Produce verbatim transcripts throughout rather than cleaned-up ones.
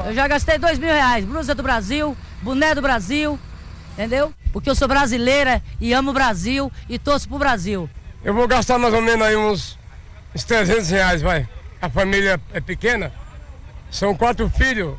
Eu já gastei dois mil reais, blusa do Brasil, boné do Brasil, entendeu? Porque eu sou brasileira e amo o Brasil e torço pro Brasil. Eu vou gastar mais ou menos aí uns, uns trezentos reais, vai. A família é pequena, são quatro filhos,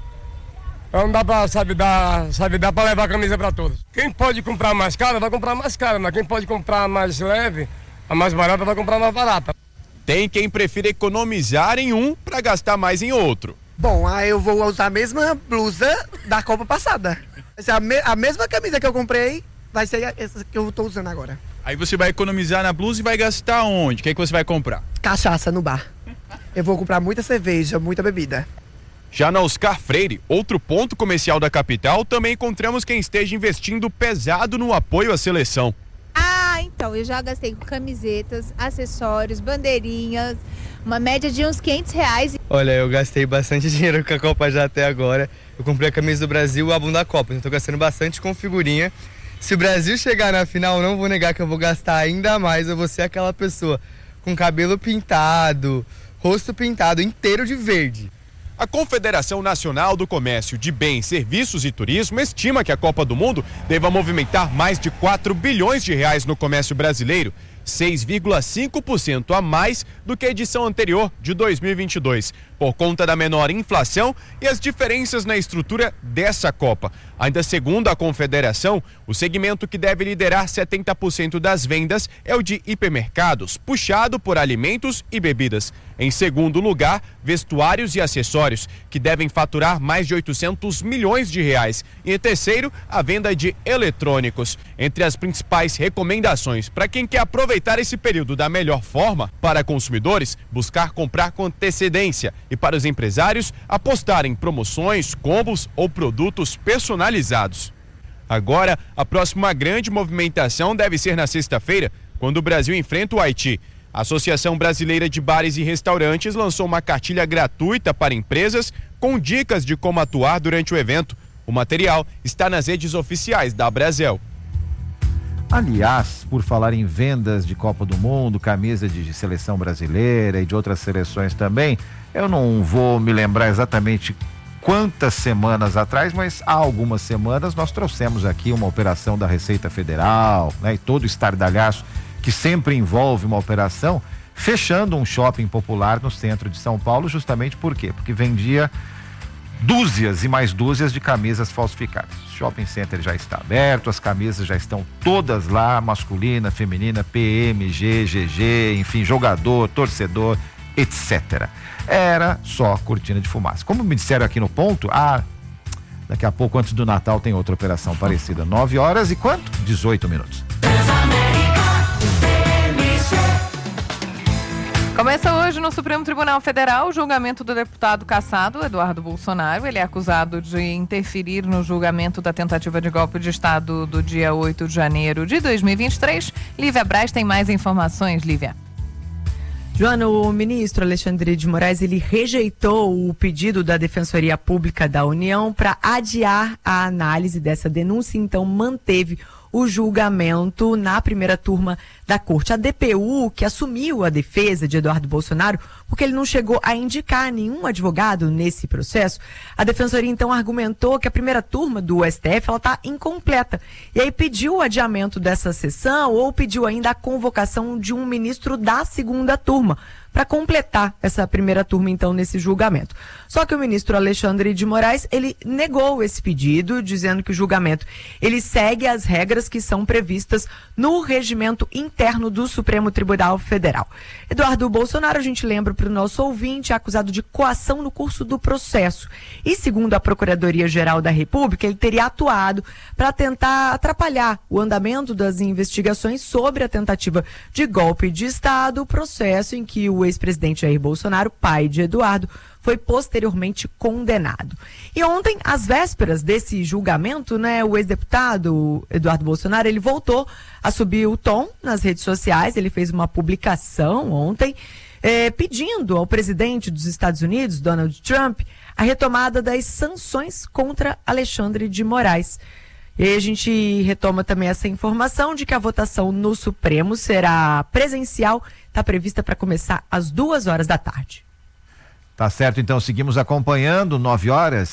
não dá pra, sabe, dar, sabe, dá pra levar a camisa pra todos. Quem pode comprar mais cara, vai comprar mais cara, mas quem pode comprar mais leve, a mais barata, vai comprar mais barata. Tem quem prefira economizar em um pra gastar mais em outro. Bom, aí eu vou usar a mesma blusa da Copa passada. Essa é a, me a mesma camisa que eu comprei, vai ser essa que eu tô usando agora. Aí você vai economizar na blusa e vai gastar onde? O que é que você vai comprar? Cachaça no bar. Eu vou comprar muita cerveja, muita bebida. Já na Oscar Freire, outro ponto comercial da capital, também encontramos quem esteja investindo pesado no apoio à seleção. Ah, então, eu já gastei com camisetas, acessórios, bandeirinhas, uma média de uns quinhentos reais. Olha, eu gastei bastante dinheiro com a Copa já até agora. Eu comprei a camisa do Brasil e o álbum da Copa, então tô gastando bastante com figurinha. Se o Brasil chegar na final, eu não vou negar que eu vou gastar ainda mais, eu vou ser aquela pessoa com cabelo pintado, rosto pintado, inteiro de verde. A Confederação Nacional do Comércio de Bens, Serviços e Turismo estima que a Copa do Mundo deva movimentar mais de quatro bilhões de reais no comércio brasileiro, seis vírgula cinco por cento a mais do que a edição anterior de dois mil e vinte e dois, por conta da menor inflação e as diferenças na estrutura dessa Copa. Ainda segundo a Confederação, o segmento que deve liderar setenta por cento das vendas é o de hipermercados, puxado por alimentos e bebidas. Em segundo lugar, vestuários e acessórios, que devem faturar mais de oitocentos milhões de reais. E em terceiro, a venda de eletrônicos. Entre as principais recomendações para quem quer aproveitar esse período da melhor forma, para consumidores, buscar comprar com antecedência e para os empresários, apostar em promoções, combos ou produtos personalizados. Agora, a próxima grande movimentação deve ser na sexta-feira, quando o Brasil enfrenta o Haiti. A Associação Brasileira de Bares e Restaurantes lançou uma cartilha gratuita para empresas com dicas de como atuar durante o evento. O material está nas redes oficiais da Brasel. Aliás, por falar em vendas de Copa do Mundo, camisa de seleção brasileira e de outras seleções também, eu não vou me lembrar exatamente quantas semanas atrás, mas há algumas semanas nós trouxemos aqui uma operação da Receita Federal, né, e todo o estardalhaço que sempre envolve uma operação, fechando um shopping popular no centro de São Paulo, justamente por quê? Porque vendia dúzias e mais dúzias de camisas falsificadas. O shopping center já está aberto, as camisas já estão todas lá, masculina, feminina, P M, G, G G, enfim, jogador, torcedor, etcétera. Era só cortina de fumaça. Como me disseram aqui no ponto, ah, daqui a pouco, antes do Natal, tem outra operação parecida. nove horas e quanto? dezoito minutos. Começa hoje no Supremo Tribunal Federal o julgamento do deputado cassado Eduardo Bolsonaro. Ele é acusado de interferir no julgamento da tentativa de golpe de Estado do dia oito de janeiro de dois mil e vinte e três. Lívia Braz tem mais informações, Lívia. Joana, o ministro Alexandre de Moraes, ele rejeitou o pedido da Defensoria Pública da União para adiar a análise dessa denúncia, então manteve o julgamento na primeira turma da corte. A D P U, que assumiu a defesa de Eduardo Bolsonaro, porque ele não chegou a indicar nenhum advogado nesse processo, a defensoria então argumentou que a primeira turma do S T F ela está incompleta. E aí pediu o adiamento dessa sessão ou pediu ainda a convocação de um ministro da segunda turma para completar essa primeira turma, então, nesse julgamento. Só que o ministro Alexandre de Moraes, ele negou esse pedido, dizendo que o julgamento, ele segue as regras que são previstas no regimento interno do Supremo Tribunal Federal. Eduardo Bolsonaro, a gente lembra para o nosso ouvinte, é acusado de coação no curso do processo. E, segundo a Procuradoria-Geral da República, ele teria atuado para tentar atrapalhar o andamento das investigações sobre a tentativa de golpe de Estado, processo em que o O ex-presidente Jair Bolsonaro, pai de Eduardo, foi posteriormente condenado. E ontem, às vésperas desse julgamento, né, o ex-deputado Eduardo Bolsonaro, ele voltou a subir o tom nas redes sociais. Ele fez uma publicação ontem eh, pedindo ao presidente dos Estados Unidos, Donald Trump, a retomada das sanções contra Alexandre de Moraes. E aí a gente retoma também essa informação de que a votação no Supremo será presencial, está prevista para começar às duas horas da tarde. Tá certo, então seguimos acompanhando, nove horas